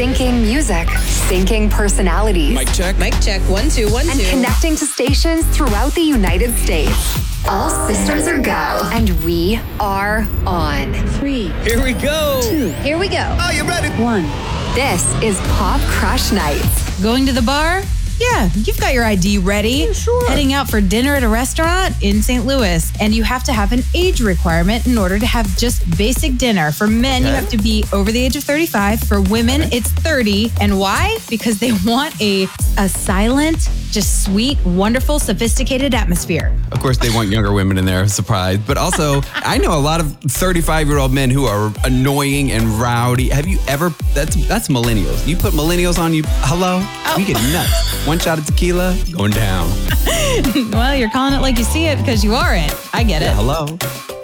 Syncing music, syncing personalities, Mic check. Mic check. 1, 2, 1, 2. and connecting to stations throughout the United States. All systems are go, and we are on. 3. Here we go. 2. Here we go. Are you ready? 1. This is Pop Crush Nights. Going to the bar? Yeah, you've got your ID ready. Sure. Heading out for dinner at a restaurant in St. Louis. And you have to have an age requirement in order to have just basic dinner. For men, you have to be over the age of 35. For women, it's 30. And why? Because they want a silent, just sweet, wonderful, sophisticated atmosphere. Of course, they want younger women in there, surprised. But also, I know a lot of 35-year-old men who are annoying and rowdy. Have you ever, that's millennials. You put millennials on, hello? We get nuts. One shot of tequila, going down. Well, you're calling it like you see it because you are it. I get it. Hello?